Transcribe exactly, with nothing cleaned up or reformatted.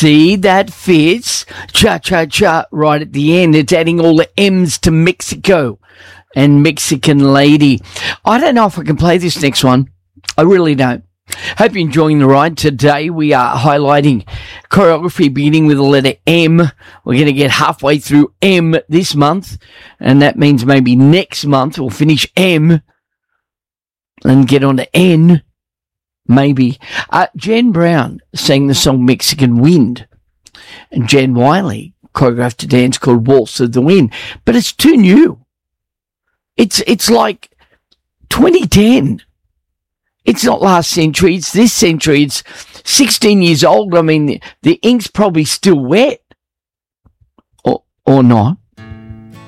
See, that fits. Cha-cha-cha right at the end. It's adding all the M's to Mexico and Mexican lady. I don't know if I can play this next one. I really don't. Hope you're enjoying the ride. Today we are highlighting choreography beginning with the letter M. We're going to get halfway through M this month, and that means maybe next month we'll finish M and get on to N. Maybe. Uh, Jen Brown sang the song Mexican Wind, and Jen Wiley choreographed a dance called Waltz of the Wind, but it's too new. It's, it's like twenty ten. It's not last century, it's this century. It's sixteen years old. I mean, the, the ink's probably still wet. Or, or not.